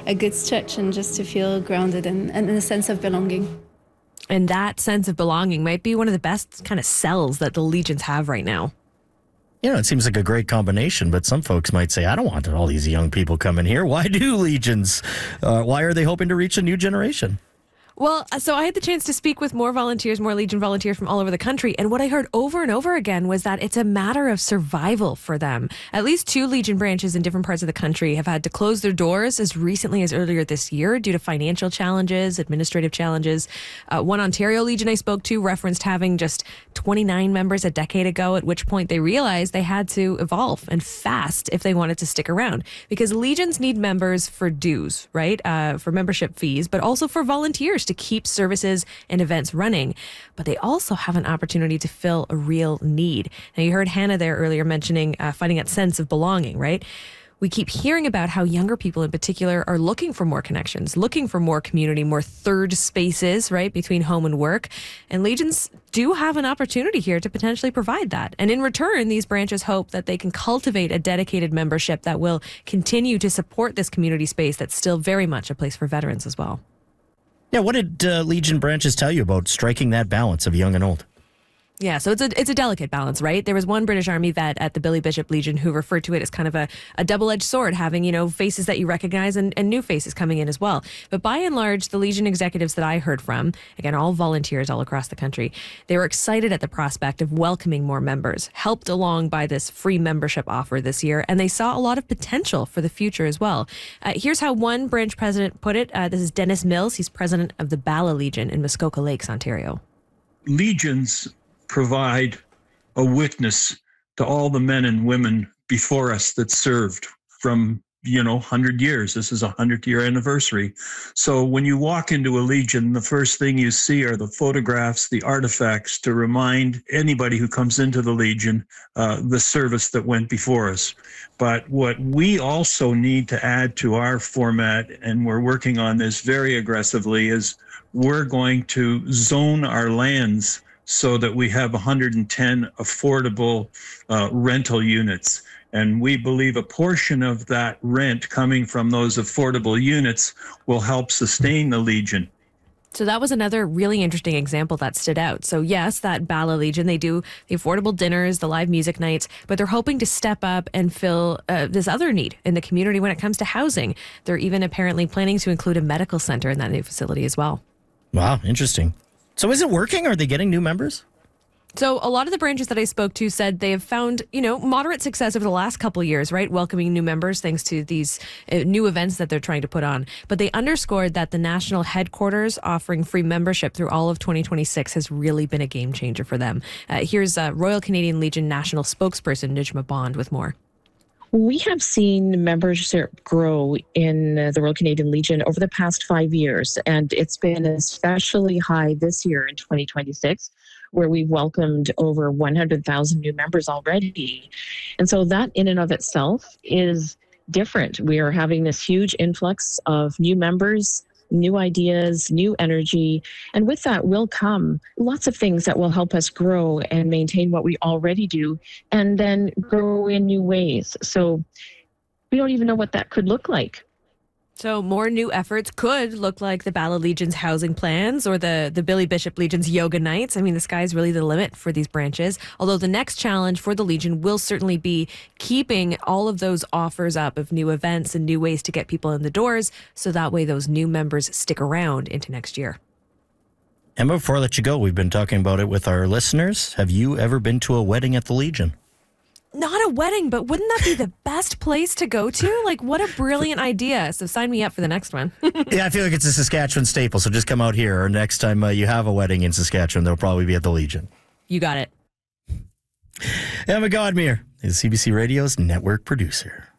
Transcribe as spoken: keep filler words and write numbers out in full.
a good stretch and just to feel grounded and, and a sense of belonging. And that sense of belonging might be one of the best kind of sells that the Legions have right now. Yeah, it seems like a great combination, but some folks might say, I don't want all these young people coming here. Why do Legions? Uh, why are they hoping to reach a new generation? Well, so I had the chance to speak with more volunteers, more Legion volunteers from all over the country. And what I heard over and over again was that it's a matter of survival for them. At least two Legion branches in different parts of the country have had to close their doors as recently as earlier this year due to financial challenges, administrative challenges. Uh, one Ontario Legion I spoke to referenced having just twenty-nine members a decade ago, at which point they realized they had to evolve and fast if they wanted to stick around. Because Legions need members for dues, right? Uh, for membership fees, but also for volunteers to keep services and events running. But they also have an opportunity to fill a real need. Now, you heard Hannah there earlier mentioning uh, finding that sense of belonging, right? We keep hearing about how younger people in particular are looking for more connections, looking for more community, more third spaces, right, between home and work. And Legions do have an opportunity here to potentially provide that. And in return, these branches hope that they can cultivate a dedicated membership that will continue to support this community space that's still very much a place for veterans as well. Yeah, what did uh, Legion branches tell you about striking that balance of young and old? Yeah, so it's a it's a delicate balance, right? There was one British Army vet at the Billy Bishop Legion who referred to it as kind of a, a double-edged sword, having, you know, faces that you recognize and, and new faces coming in as well. But by and large, the Legion executives that I heard from, again, all volunteers all across the country, they were excited at the prospect of welcoming more members, helped along by this free membership offer this year, and they saw a lot of potential for the future as well. Uh, here's how one branch president put it. Uh, this is Dennis Mills. He's president of the Bala Legion in Muskoka Lakes, Ontario. Legions provide a witness to all the men and women before us that served from, you know, one hundred years. This is a hundredth year anniversary. So when you walk into a Legion, the first thing you see are the photographs, the artifacts to remind anybody who comes into the Legion uh, the service that went before us. But what we also need to add to our format, and we're working on this very aggressively, is we're going to zone our lands so that we have one hundred ten affordable uh, rental units. And we believe a portion of that rent coming from those affordable units will help sustain the Legion. So that was another really interesting example that stood out. So yes, that Bala Legion, they do the affordable dinners, the live music nights, but they're hoping to step up and fill uh, this other need in the community when it comes to housing. They're even apparently planning to include a medical center in that new facility as well. Wow, interesting. So is it working? Are they getting new members? So a lot of the branches that I spoke to said they have found, you know, moderate success over the last couple of years, right? Welcoming new members thanks to these uh, new events that they're trying to put on. But they underscored that the national headquarters offering free membership through all of twenty twenty-six has really been a game changer for them. Uh, here's uh, Royal Canadian Legion national spokesperson Nijma Bond with more. We have seen membership grow in uh, the Royal Canadian Legion over the past five years, and it's been especially high this year in twenty twenty-six, where we've welcomed over one hundred thousand new members already. And so that in and of itself is different. We are having this huge influx of new members, new ideas, new energy. And with that will come lots of things that will help us grow and maintain what we already do and then grow in new ways. So we don't even know what that could look like. So more new efforts could look like the Bala Legion's housing plans or the, the Billy Bishop Legion's yoga nights. I mean, the sky's really the limit for these branches. Although the next challenge for the Legion will certainly be keeping all of those offers up of new events and new ways to get people in the doors, so that way those new members stick around into next year. And before I let you go, we've been talking about it with our listeners. Have you ever been to a wedding at the Legion? Not a wedding, but wouldn't that be the best place to go to? Like, what a brilliant idea. So sign me up for the next one. Yeah, I feel like it's a Saskatchewan staple, so just come out here. Or next time uh, you have a wedding in Saskatchewan, they'll probably be at the Legion. You got it. Emma Godmere is C B C Radio's network producer.